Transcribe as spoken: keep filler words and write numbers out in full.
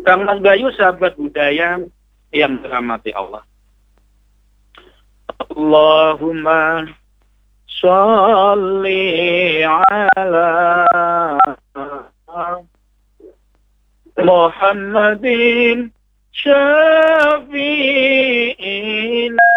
Kang Mas Bayu, sahabat budaya yang dirahmati Allah. Allahumma sholli ala Muhammadin syafi'ina